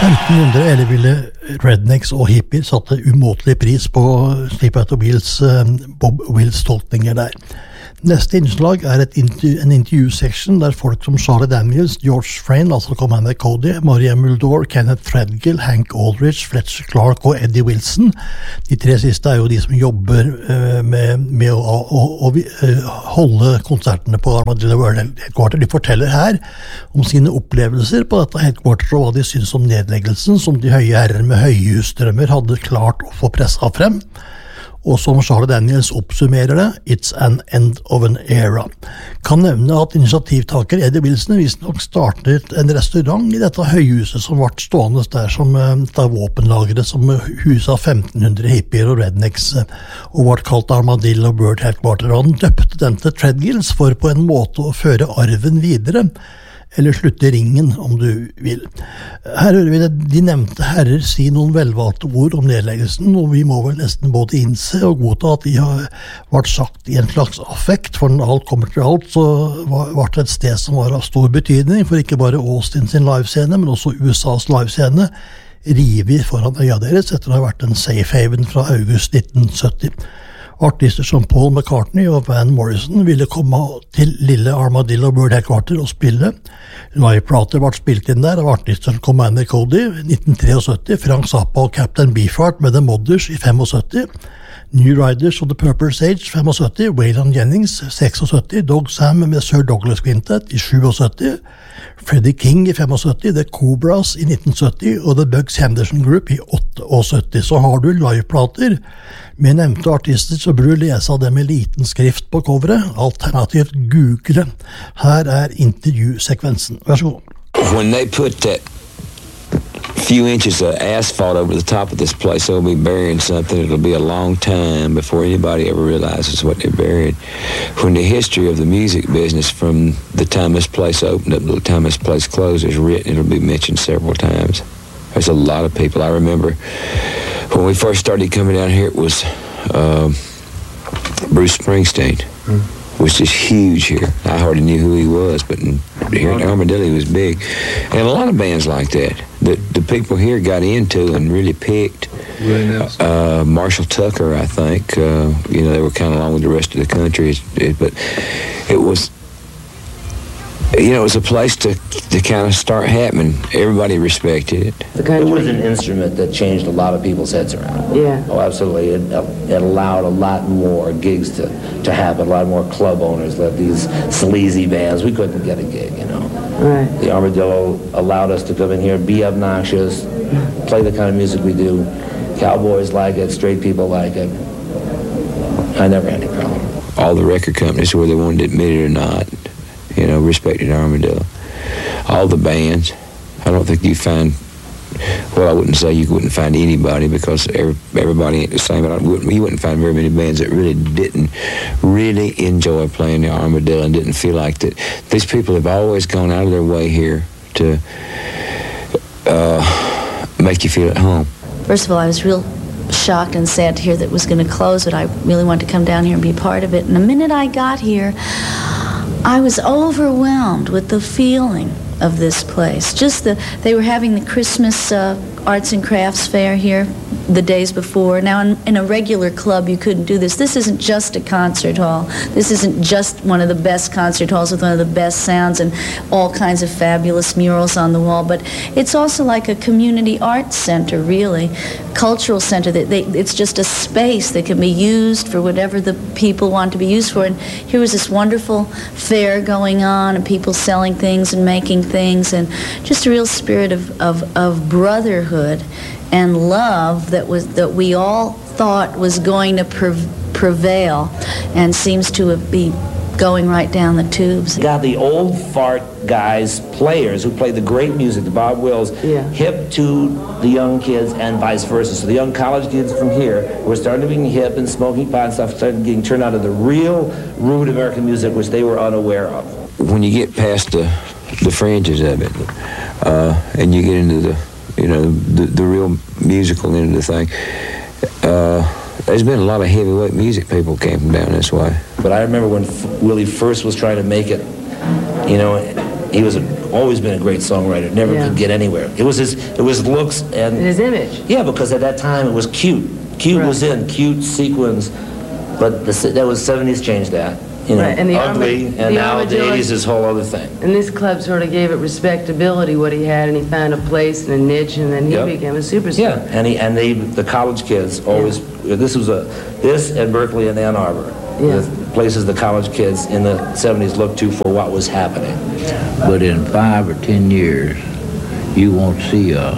1500 elleville rednecks og hippier satte umåtelig pris på Sleepy Out of Wheels Bob Wills tolkninger der. Neste innslag er en intervjuseksjon der folk som Charlie Daniels, George Frayne, altså Commander Cody, Maria Muldaur, Kenneth Threadgill, Hank Aldridge, Fletcher Clark og Eddie Wilson. De tre siste er jo de som jobber med å holde konsertene på Armadillo World Headquarter. De forteller her om sine opplevelser på dette headquarter og hva de synes om nedleggelsen som de høye herrer med høye husdrømmer hadde klart å få presset frem. Og som Charlie Daniels oppsummerer det, it's an end of an era. Kan nevne at initiativtaker Eddie Wilson visstnok startet en restaurant i dette høyhuset som ble stående der som våpenlageret som huset 1500 hippier og rednecks og ble kalt Armadillo World Headquarter. Og han døpte den til Threadgills for på en måte å føre arven videre, eller slutte ringen, om du vil. Her hører vi de nevnte herrer si noen velvalgte ord om nedleggelsen, og vi må vel nesten både innse og godta at de har vært sagt i en slags affekt, for når alt kommer til alt, så var det et sted som var av stor betydning, for ikke bare Austin sin livescene, men også USAs livescene, river foran øya deres etter å ha vært en safe haven fra august 1970. Artister som Paul McCartney og Van Morrison ville komme til lille Armadillo World Headquarter og spille. Liveplater ble spilt inn der av artister som Commander Cody 1973, Frank Zappa og Captain Beefheart med The Mothers i 75, New Riders of the Purple Sage 75, Waylon Jennings 76, Dog Sam med Sir Douglas Quintet i 77, Freddie King i 75, The Cobras i 1970 og The Bugs Henderson Group i 78. Så har du liveplater med nevnte artister, så bør du lese av dem med liten skrift på coveret, alternativt google. Her er intervjusekvensen. Vær så god. When they put that few inches of asphalt over the top of this place, they'll be burying something. It'll be a long time before anybody ever realizes what they're burying. When the history of the music business from the time this place opened up to the time this place closed is written, it'll be mentioned several times. There's a lot of people. I remember when we first started coming down here, it was Bruce Springsteen. Was just huge here. I hardly knew who he was, but here in Armadillo he was big. And a lot of bands like that the people here got into and really picked. Really nice. Marshall Tucker, I think. They were kind of along with the rest of the country. But it was, it was a place to kind of start happening. Everybody respected it. It was an instrument that changed a lot of people's heads around. Yeah. Oh, absolutely. It allowed a lot more gigs to happen, a lot more club owners, that these sleazy bands, we couldn't get a gig, Right. The Armadillo allowed us to come in here, be obnoxious, play the kind of music we do. Cowboys like it, straight people like it. I never had any problem. All the record companies, whether they wanted to admit it or not, respected Armadillo. All the bands. I don't think you find, well, I wouldn't say you wouldn't find anybody because everybody ain't the same, but you wouldn't find very many bands that really didn't really enjoy playing the Armadillo and didn't feel like that. These people have always gone out of their way here to make you feel at home. First of all, I was real shocked and sad to hear that it was going to close, but I really wanted to come down here and be part of it. And the minute I got here, I was overwhelmed with the feeling of this place. They were having the Christmas arts and crafts fair here the days before. Now, in a regular club, you couldn't do this. This isn't just a concert hall. This isn't just one of the best concert halls with one of the best sounds and all kinds of fabulous murals on the wall, but it's also like a community arts center, really, cultural center. It's just a space that can be used for whatever the people want to be used for. And here was this wonderful fair going on and people selling things and making things, and just a real spirit of brotherhood and love that we all thought was going to prevail, and seems to be going right down the tubes. Got the old fart guys, players who played the great music, the Bob Wills, hip to the young kids and vice versa. So the young college kids from here were starting to be hip and smoking pot and stuff, started getting turned on to the real rude American music, which they were unaware of. When you get past the fringes of it, and you get into the real musical end of the thing, there's been a lot of heavyweight music people came from down this way. But I remember when Willie first was trying to make it, he was always been a great songwriter. Never could get anywhere. It was his looks and his image. Yeah, because at that time it was cute. Cute was in cute sequins, but that was 70s changed that. You know, and the ugly, and now the 80s is a whole other thing. And this club sort of gave it respectability, what he had, and he found a place and a niche, and then he became a superstar. Yeah, and the college kids always, this and Berkeley and Ann Arbor, the places the college kids in the 70s looked to for what was happening. But in 5 or 10 years, you won't see a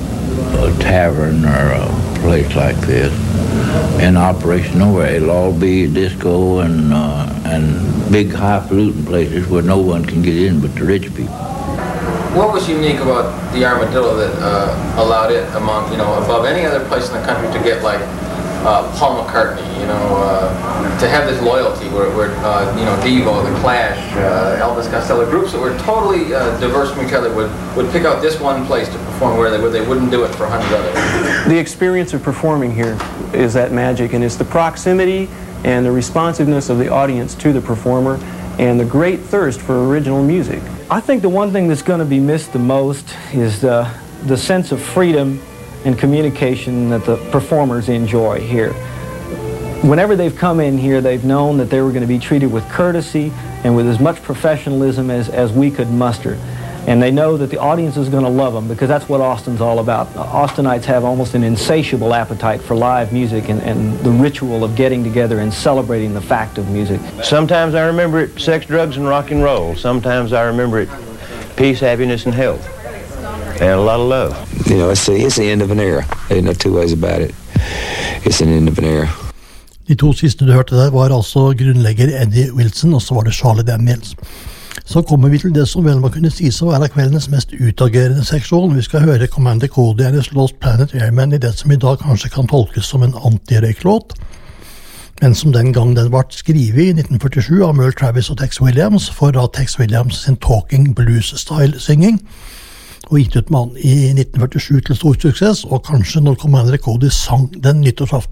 tavern or a place like this in operation nowhere. It'll all be disco and big highfalutin places where no one can get in but the rich people. What was unique about the Armadillo that allowed it among, above any other place in the country to get like Paul McCartney, to have this loyalty where Devo, The Clash, Elvis Costello, groups that were totally diverse from each other would pick out this one place to perform where they wouldn't do it for 100 others. The experience of performing here is that magic, and it's the proximity and the responsiveness of the audience to the performer and the great thirst for original music. I think the one thing that's going to be missed the most is the sense of freedom and communication that the performers enjoy here. Whenever they've come in here, they've known that they were going to be treated with courtesy and with as much professionalism as we could muster. And they know that the audience is going to love them, because that's what Austin's all about. Austinites have almost an insatiable appetite for live music and the ritual of getting together and celebrating the fact of music. Sometimes I remember it sex, drugs, and rock and roll. Sometimes I remember it peace, happiness, and health. And a lot of love. It's the end of an era. There's no two ways about it. It's an end of an era. De to siste du hørte der var altså grunnlegger Eddie Wilson, og så var det Charlie Daniels. Så kommer vi til det som vel må kunne sies å være kveldens mest utagerende seksjon. Vi skal høre Commander Cody and his Lost Planet Airmen i det som i dag kanskje kan tolkes som en anti-røyklåt, men som den gang den ble skrevet i 1947 av Merle Travis og Tex Williams for da Tex Williams sin Talking Blues-style-synging, og gitt ut med han i 1947 til stor suksess, og kanskje når Commander Cody sang den nyttårsaften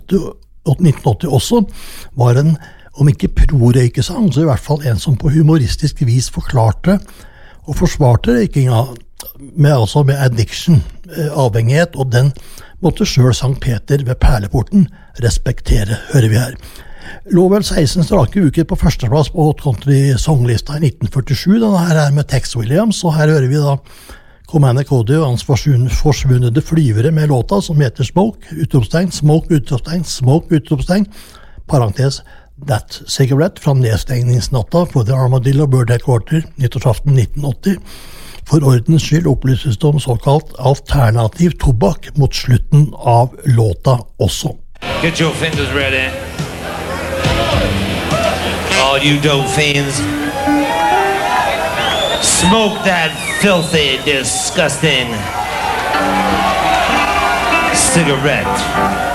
1980 også, var en, om ikke pro-røykesang, så i hvert fall en som på humoristisk vis forklarte og forsvarte røykinga med addiction, avhengighet, og den måtte selv Sankt Peter ved Perleporten respektere, hører vi her. Lå vel 16 strake uker på førsteplass på Hot Country songlista i 1947, denne her med Tex Williams, og her hører vi da Commander Cody og hans forsvunne flyvere med låta som heter Smoke, utropstegn, Smoke, utropstegn, Smoke, utropstegn, parentes, That Cigarette fra nedstengningsnatta for The Armadillo Bird Headquarter, nyttårsaften 1980. For ordens skyld opplyses det om såkalt alternativ tobakk mot slutten av låta også. Get your fingers ready. All you dope fiends. Smoke that filthy, disgusting cigarette.